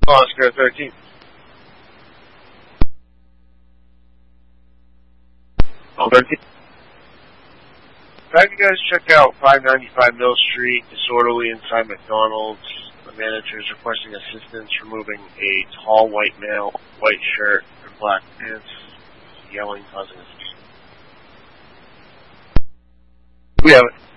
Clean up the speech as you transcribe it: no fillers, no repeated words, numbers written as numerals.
Oscar 13. Oh, 13. Have you guys check out 595 Mill Street, disorderly inside McDonald's. The manager is requesting assistance removing a tall white male, white shirt, and black pants. Yelling, causing a... We have it.